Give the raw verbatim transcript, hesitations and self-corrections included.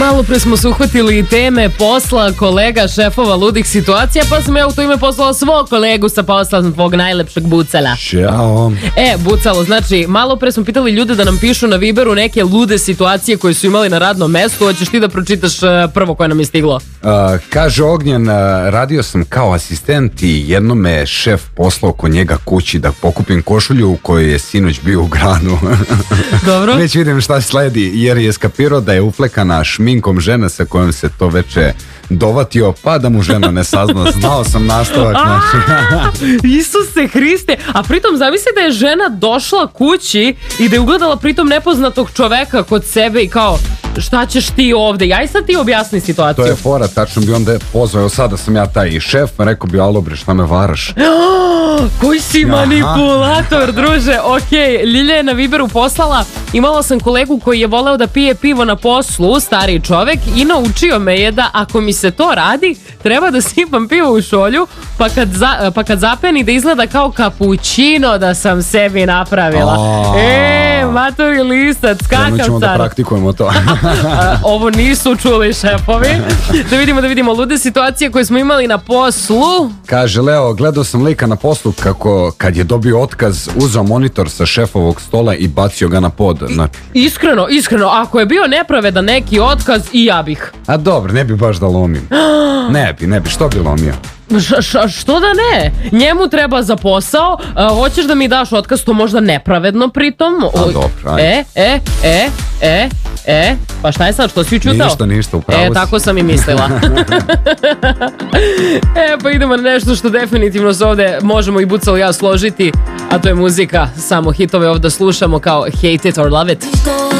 Malo pre smo se uhvatili teme posla, kolega, šefova, ludih situacija, pa sam ja u to ime poslala svog kolegu sa posla, svog najlepšeg Bucala. Ćao. E, Bucalo, znači, malo pre smo pitali ljude da nam pišu na Viberu neke lude situacije koje su imali na radnom mestu. Hoćeš ti da pročitaš uh, prvo koje nam je stiglo? Uh, kaže Ognjen, uh, radio sam kao asistent i jednom me šef poslao kod njega kući da pokupim košulju u kojoj je sinoć bio u gradu. Dobro. Već vidim šta sledi, jer je skapirao da je uflekana šminkom žena sa kojom se to veče dovatio, pa da mu žena ne sazna. Znao sam nastavak. Znači. Isuse Hriste, a pritom zamisli da je žena došla kući i da je ugledala pritom nepoznatog čoveka kod sebe i kao, šta ćeš ti ovde? Ja i sad ti objasni situaciju. To je fora, tačno bi onda pozvao, evo sada sam ja taj šef, rekao bi, alo bre, šta me varaš? Koji si manipulator, druže. Ok, Ljilja je na Viberu poslala, imala sam kolegu koji je voleo da pije pivo na poslu, stariji čovek, i naučio me je da ako mi se to radi, treba da sipam pivo u šolju, pa kad, za, pa kad zapeni da izgleda kao kapućino da sam sebi napravila. A... E, matori listac, kakav ćemo car. da praktikujemo to. Ovo nisu čuli šefovi. Da vidimo, da vidimo lude situacije koje smo imali na poslu. Kaže Leo, gledao sam lika na poslu kako kad je dobio otkaz uzeo monitor sa šefovog stola i bacio ga na pod. Znači... Iskreno, iskreno, ako je bio nepravedan neki otkaz, i ja bih. A dobro, ne bi baš da lomim. Ne bi, ne bi, što bi lomio? Š, š, što da ne? Njemu treba za posao, a, hoćeš da mi daš otkaz, to možda nepravedno pritom. A dobro, ajde. E, e, e, e, e, pa šta je sad, što si učutao? Ništa, ništa, upravo si. E, tako sam i mislila. E, pa idemo na nešto što definitivno se ovde možemo i Bucalo i ja složiti, a to je muzika. Samo hitove ovde slušamo kao Hate It or Love It.